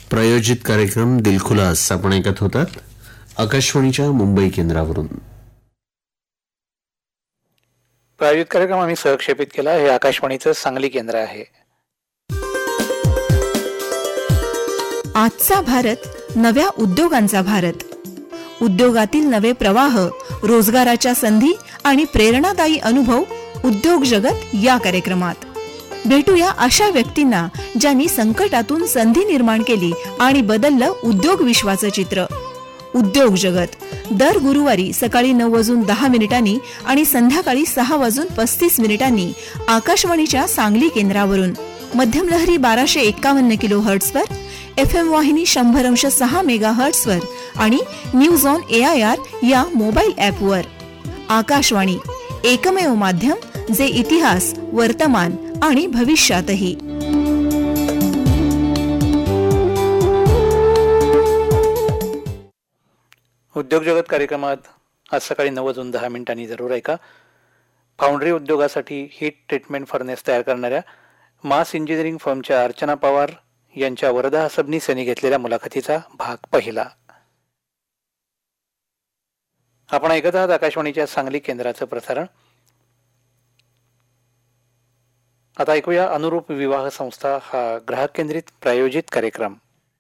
प्रायोजित कार्यक्रम दिलखुलास आपण ऐकत होतात आकाशवाणीच्या मुंबई केंद्रावरून. प्रायोजित कार्यक्रम आम्ही सहक्षेपित केला. हे आकाशवाणीचं सांगली केंद्र आहे. आजचा भारत नव्या उद्योगांचा भारत. उद्योगातील नवे प्रवाह, रोजगाराच्या संधी आणि प्रेरणादायी अनुभव उद्योग जगत या कार्यक्रमात भेटूया अशा व्यक्तींना ज्यांनी संकटातून संधी निर्माण केली आणि बदललं उद्योग विश्वाचं चित्र. उद्योग जगत दर गुरुवारी सकाळी 9:10 आणि संध्याकाळी 6:35 आकाशवाणीच्या सांगली केंद्रावरून मध्यम लहरी 1251 किलोहर्ट्झवर, FM वाहिनी 100.6 मेगाहर्ट्झवर आणि न्यूज ऑन AIR या मोबाईल ॲपवर. आकाशवाणी एकमेव माध्यम जे इतिहास, वर्तमान आणि भविष्यातही. उद्योग जगत कार्यक्रमात आज सकाळी 9:10 जरूर ऐका. फाउंड्री उद्योगासाठी हीट ट्रीटमेंट फर्नेस तयार करणाऱ्या मास इंजिनिअरिंग फर्मच्या अर्चना पवार यांच्या वरदा सबनीस यांनी घेतलेल्या मुलाखतीचा भाग पहिला. आपण ऐकत आहात आकाशवाणीच्या सांगली केंद्राचं प्रसारण. आता ऐकूया अनुरूप विवाह संस्था हा ग्राहक केंद्रित प्रायोजित कार्यक्रम.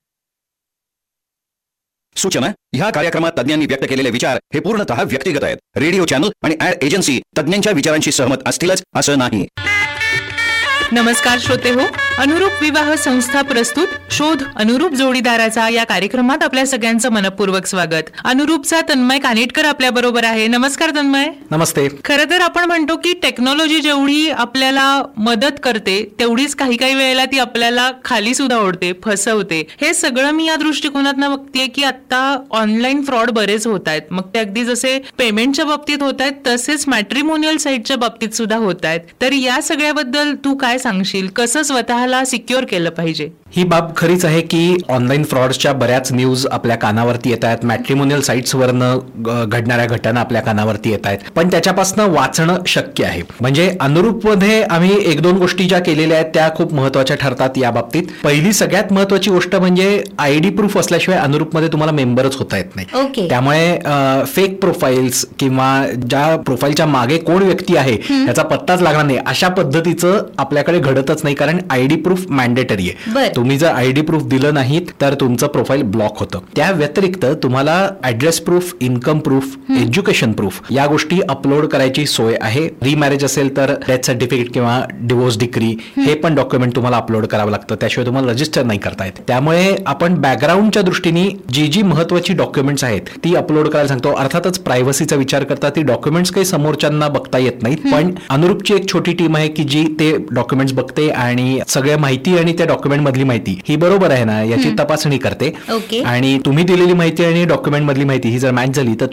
सूचना: ह्या कार्यक्रमात तज्ञांनी व्यक्त केलेले विचार हे पूर्णतः व्यक्तिगत आहेत. रेडिओ चॅनल आणि ऍड एजन्सी तज्ञांच्या विचारांशी सहमत असतीलच असं नाही. नमस्कार श्रोते हो, अनुरूप विवाह संस्था प्रस्तुत शोध अनुरूप जोडीदाराचा या कार्यक्रमात आपल्या सगळ्यांचं मनपूर्वक स्वागत. अनुरूपचा तन्मय कानेटकर आपल्या बरोबर आहे. नमस्कार तन्मय. नमस्ते. खरं तर आपण म्हणतो की टेक्नॉलॉजी जेवढी आपल्याला मदत करते तेवढीच काही काही वेळेला ती आपल्याला खाली सुद्धा ओढते, फसवते. हे सगळं मी या दृष्टिकोनातून बघतेय की आता ऑनलाईन फ्रॉड बरेच होत आहेत. मग ते अगदी जसे पेमेंटच्या बाबतीत होत आहेत तसेच मॅट्रिमोनियल साईटच्या बाबतीत सुद्धा होत आहेत. तर या सगळ्याबद्दल तू काय सांगशील? कसं स्वतःला सिक्युअर केलं पाहिजे? ही बाब खरीच आहे की ऑनलाईन फ्रॉडच्या बऱ्याच न्यूज आपल्या कानावरती येत आहेत. मॅट्रिमोनियल साईट्सवरनं घडणाऱ्या घटना आपल्या कानावरती येत आहेत. पण त्याच्यापासून वाचणं शक्य आहे. म्हणजे अनुरूपमध्ये आम्ही 1-2 गोष्टी ज्या केलेल्या आहेत त्या खूप महत्वाच्या ठरतात या बाबतीत. पहिली सगळ्यात महत्वाची गोष्ट म्हणजे ID प्रूफ असल्याशिवाय अनुरूपमध्ये तुम्हाला मेंबरच होता येत नाही. त्यामुळे फेक प्रोफाईल्स किंवा ज्या प्रोफाईलच्या मागे कोण व्यक्ती आहे त्याचा पत्ताच लागणार नाही अशा पद्धतीचं आपल्याकडे घडतच नाही, कारण ID प्रूफ मॅन्डेटरी आहे. तुम्ही जर ID प्रूफ दिलं नाहीत तर तुमचं प्रोफाईल ब्लॉक होतं. त्या व्यतिरिक्त तुम्हाला address proof, income proof, education proof या गोष्टी अपलोड करायची सोय आहे. रिमॅरेज असेल तर डेथ सर्टिफिकेट किंवा डिवोर्स डिग्री हे पण डॉक्युमेंट तुम्हाला अपलोड करावं लागतं. त्याशिवाय तुम्हाला रजिस्टर नाही करता येत. त्यामुळे आपण बॅकग्राऊंडच्या दृष्टीने जी महत्वाची डॉक्युमेंट्स आहेत ती अपलोड करायला सांगतो. अर्थातच प्रायव्हसीचा विचार करता ती डॉक्युमेंट्स काही समोरच्यांना बघता येत नाहीत, पण अनुरूपची एक छोटी टीम आहे की जी ते डॉक्युमेंट्स बघते आणि सगळ्या माहिती आणि त्या डॉक्युमेंट मधली माहिती ही बरोबर आहे ना याची तपासणी करते. आणि तुम्ही दिलेली माहिती आणि डॉक्युमेंट मधली माहिती ही जर मॅच झाली तर